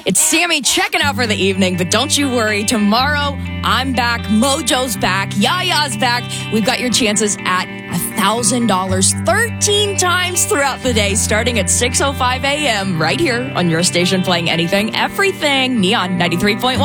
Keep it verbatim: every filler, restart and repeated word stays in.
It's Sammy checking out for the evening, but don't you worry. Tomorrow, I'm back. Mojo's back. Yaya's back. We've got your chances at one thousand dollars thirteen times throughout the day, starting at six oh five a.m. right here on your station, playing anything, everything. Neon ninety-three point one.